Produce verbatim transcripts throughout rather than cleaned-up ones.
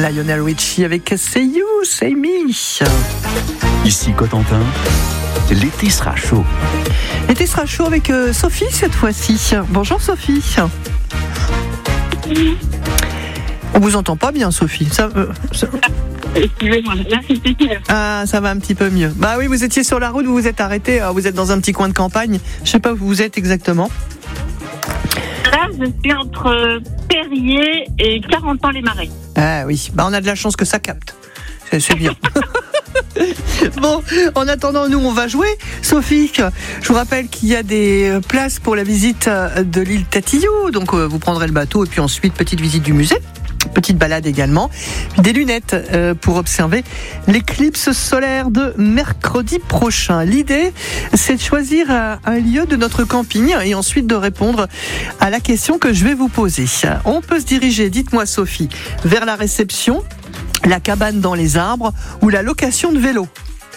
Lionel Richie avec Say You, Say Me. Ici Cotentin, l'été sera chaud. L'été sera chaud avec euh, Sophie cette fois-ci. Bonjour Sophie. On vous entend pas bien Sophie. Ça, euh, ça... Excusez-moi, là c'est mieux. Ah, ça va un petit peu mieux. Bah oui, vous étiez sur la route, vous vous êtes arrêté, vous êtes dans un petit coin de campagne. Je sais pas où vous êtes exactement. Là, je suis entre Perrier et Carentan-les-Marais. Ah oui, bah on a de la chance que ça capte. C'est, c'est bien. Bon, en attendant, nous, on va jouer. Sophie, je vous rappelle qu'il y a des places pour la visite de l'île Tatillou. Donc, vous prendrez le bateau et puis ensuite, petite visite du musée. Petite balade également. Des lunettes euh, pour observer l'éclipse solaire de mercredi prochain. L'idée, c'est de choisir un, un lieu de notre camping et ensuite de répondre à la question que je vais vous poser. On peut se diriger, dites-moi Sophie, vers la réception, la cabane dans les arbres ou la location de vélo.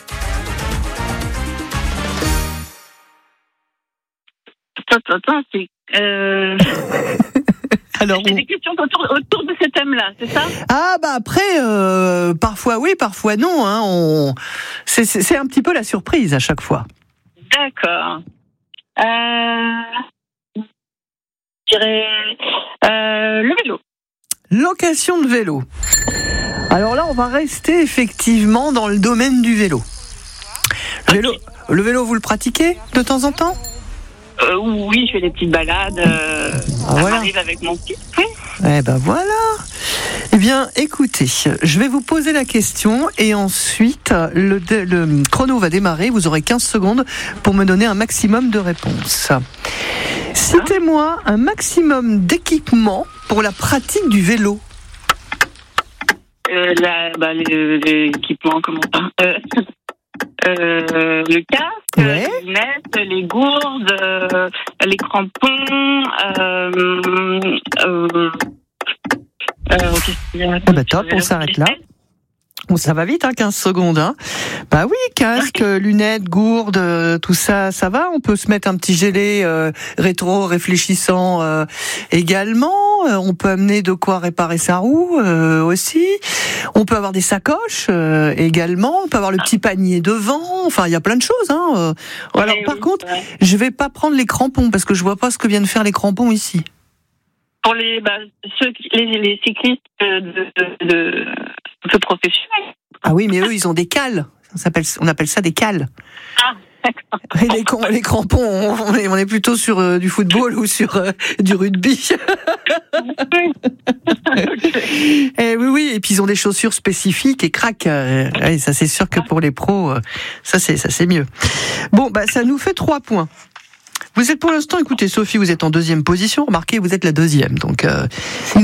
Attends, attends, c'est... Euh... Alors, c'est des questions autour, autour de ce thème-là, c'est ça? Ah bah après, euh, parfois oui, parfois non. Hein, on... c'est, c'est, c'est un petit peu la surprise à chaque fois. D'accord. Euh... Je dirais euh, le vélo. Location de vélo. Alors là, on va rester effectivement dans le domaine du vélo. Le vélo, le vélo vous le pratiquez de temps en temps? Euh, oui, je fais des petites balades. Euh, ah, ça voilà. m'arrive avec mon fils. Oui. Eh ben voilà. Eh bien, écoutez, je vais vous poser la question et ensuite le, le chrono va démarrer. Vous aurez quinze secondes pour me donner un maximum de réponses. Citez-moi un maximum d'équipement pour la pratique du vélo. Euh, la, bah, l'équipement, comment ça euh, euh, Le casque, ouais. Les lunettes, les gourdes, euh, les crampons. Euh, euh, euh, eh ben top, on s'arrête là. Bon, ça va vite, hein, quinze secondes. Hein. Bah oui, casque, lunettes, gourdes, euh, tout ça, ça va. On peut se mettre un petit gilet euh, rétro réfléchissant euh, également. Euh, on peut amener de quoi réparer sa roue euh, aussi. On peut avoir des sacoches euh, également. On peut avoir le petit panier devant. Enfin, il y a plein de choses. Hein. Euh, alors, oui, par oui, contre, ouais. je vais pas prendre les crampons parce que je vois pas ce que viennent faire les crampons ici. Pour les, bah, ceux, les, les cyclistes de, de, de, de professionnels. Ah oui, mais eux, ils ont des cales. On appelle, on appelle ça des cales. Ah, d'accord. Et les, les crampons, on est, on est plutôt sur euh, du football ou sur euh, du rugby. Et oui, oui. Et puis ils ont des chaussures spécifiques et craquent. Euh, ouais, ça, c'est sûr que pour les pros, euh, ça, c'est, ça, c'est mieux. Bon, bah, ça nous fait trois points. Vous êtes pour l'instant, écoutez, Sophie, vous êtes en deuxième position. Remarquez, vous êtes la deuxième. Donc, euh,